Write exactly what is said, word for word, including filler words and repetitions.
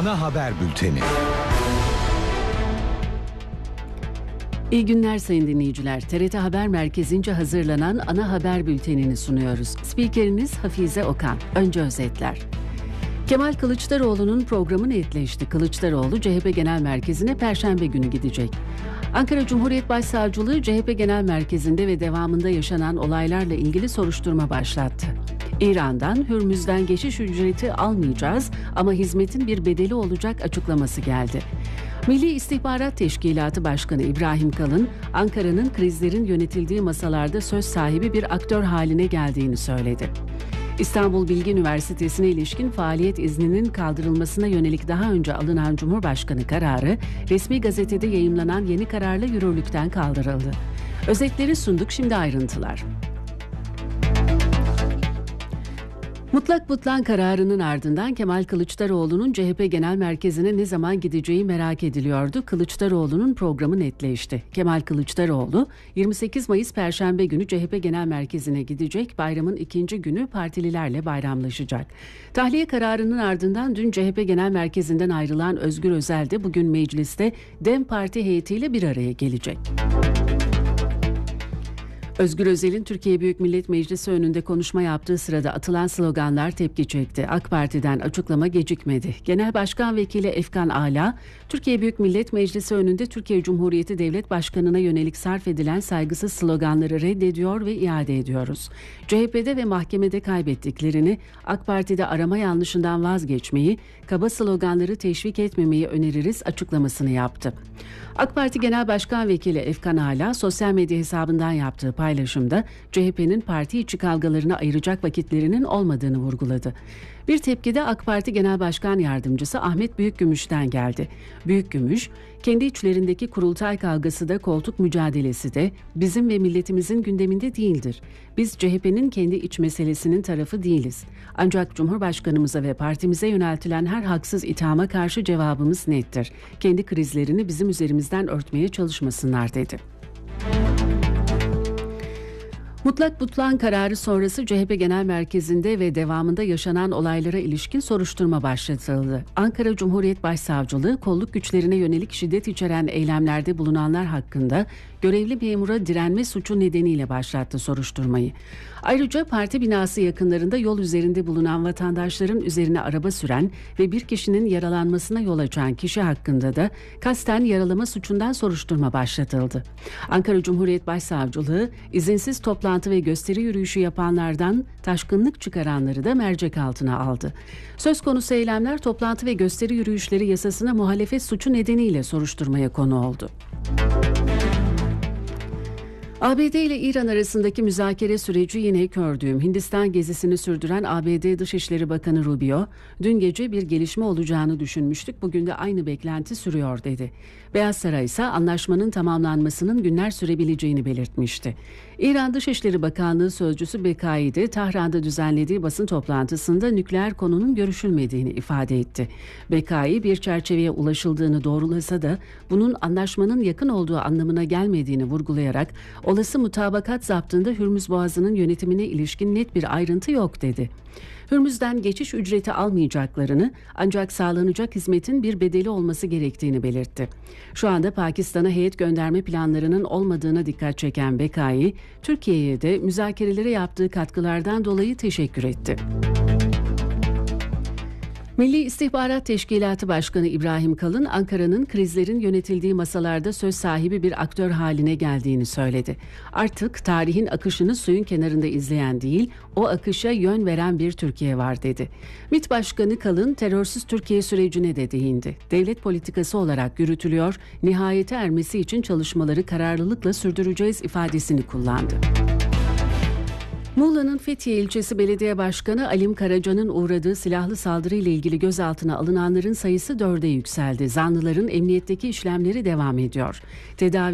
Ana haber bülteni. İyi günler sayın dinleyiciler. T R T Haber Merkezi'nce hazırlanan ana haber bültenini sunuyoruz. Spikeriniz Hafize Okan. Önce özetler. Kemal Kılıçdaroğlu'nun programı netleşti. Kılıçdaroğlu C H P Genel Merkezi'ne Perşembe günü gidecek. Ankara Cumhuriyet Başsavcılığı C H P Genel Merkezi'nde ve devamında yaşanan olaylarla ilgili soruşturma başlattı. İran'dan Hürmüz'den geçiş ücreti almayacağız ama hizmetin bir bedeli olacak açıklaması geldi. Milli İstihbarat Teşkilatı Başkanı İbrahim Kalın, Ankara'nın krizlerin yönetildiği masalarda söz sahibi bir aktör haline geldiğini söyledi. İstanbul Bilgi Üniversitesi'ne ilişkin faaliyet izninin kaldırılmasına yönelik daha önce alınan Cumhurbaşkanı kararı, resmi gazetede yayımlanan yeni kararla yürürlükten kaldırıldı. Özetleri sunduk, şimdi ayrıntılar. Mutlak butlan kararının ardından Kemal Kılıçdaroğlu'nun C H P Genel Merkezi'ne ne zaman gideceği merak ediliyordu. Kılıçdaroğlu'nun programı netleşti. Kemal Kılıçdaroğlu yirmi sekiz Mayıs Perşembe günü C H P Genel Merkezi'ne gidecek. Bayramın ikinci günü partililerle bayramlaşacak. Tahliye kararının ardından dün C H P Genel Merkezi'nden ayrılan Özgür Özel de bugün mecliste DEM Parti heyetiyle bir araya gelecek. Özgür Özel'in Türkiye Büyük Millet Meclisi önünde konuşma yaptığı sırada atılan sloganlar tepki çekti. AK Parti'den açıklama gecikmedi. Genel Başkan Vekili Efkan Ala, Türkiye Büyük Millet Meclisi önünde Türkiye Cumhuriyeti Devlet Başkanı'na yönelik sarf edilen saygısız sloganları reddediyor ve iade ediyoruz. C H P'de ve mahkemede kaybettiklerini, AK Parti'de arama yanlışından vazgeçmeyi, kaba sloganları teşvik etmemeyi öneririz açıklamasını yaptı. AK Parti Genel Başkan Vekili Efkan Ala, sosyal medya hesabından yaptığı paylaşımda C H P'nin parti içi kavgalarına ayıracak vakitlerinin olmadığını vurguladı. Bir tepki de AK Parti Genel Başkan Yardımcısı Ahmet Büyükgümüş'ten geldi. Büyükgümüş, kendi içlerindeki kurultay kavgası da koltuk mücadelesi de bizim ve milletimizin gündeminde değildir. Biz C H P'nin kendi iç meselesinin tarafı değiliz. Ancak Cumhurbaşkanımıza ve partimize yöneltilen her haksız ithama karşı cevabımız nettir. Kendi krizlerini bizim üzerimizden örtmeye çalışmasınlar dedi. Mutlak butlan kararı sonrası C H P Genel Merkezi'nde ve devamında yaşanan olaylara ilişkin soruşturma başlatıldı. Ankara Cumhuriyet Başsavcılığı, kolluk güçlerine yönelik şiddet içeren eylemlerde bulunanlar hakkında görevli memura direnme suçu nedeniyle başlattı soruşturmayı. Ayrıca parti binası yakınlarında yol üzerinde bulunan vatandaşların üzerine araba süren ve bir kişinin yaralanmasına yol açan kişi hakkında da kasten yaralama suçundan soruşturma başlatıldı. Ankara Cumhuriyet Başsavcılığı, izinsiz toplantı ve gösteri yürüyüşü yapanlardan taşkınlık çıkaranları da mercek altına aldı. Söz konusu eylemler toplantı ve gösteri yürüyüşleri yasasına muhalefet suçu nedeniyle soruşturmaya konu oldu. A B D ile İran arasındaki müzakere süreci yine kördüğüm. Hindistan gezisini sürdüren A B D Dışişleri Bakanı Rubio, dün gece bir gelişme olacağını düşünmüştük, bugün de aynı beklenti sürüyor dedi. Beyaz Saray ise anlaşmanın tamamlanmasının günler sürebileceğini belirtmişti. İran Dışişleri Bakanlığı Sözcüsü Bekai de Tahran'da düzenlediği basın toplantısında nükleer konunun görüşülmediğini ifade etti. Bekai bir çerçeveye ulaşıldığını doğrulasa da bunun anlaşmanın yakın olduğu anlamına gelmediğini vurgulayarak olası mutabakat zaptında Hürmüz Boğazı'nın yönetimine ilişkin net bir ayrıntı yok dedi. Hürmüz'den geçiş ücreti almayacaklarını, ancak sağlanacak hizmetin bir bedeli olması gerektiğini belirtti. Şu anda Pakistan'a heyet gönderme planlarının olmadığına dikkat çeken Bekai, Türkiye'ye de müzakerelere yaptığı katkılardan dolayı teşekkür etti. Milli İstihbarat Teşkilatı Başkanı İbrahim Kalın, Ankara'nın krizlerin yönetildiği masalarda söz sahibi bir aktör haline geldiğini söyledi. Artık tarihin akışını suyun kenarında izleyen değil, o akışa yön veren bir Türkiye var dedi. MİT Başkanı Kalın, terörsüz Türkiye sürecine de değindi. Devlet politikası olarak yürütülüyor, nihayete ermesi için çalışmaları kararlılıkla sürdüreceğiz ifadesini kullandı. Muğla'nın Fethiye ilçesi belediye başkanı Alim Karaca'nın uğradığı silahlı saldırıyla ilgili gözaltına alınanların sayısı dörde yükseldi. Zanlıların emniyetteki işlemleri devam ediyor. Tedavi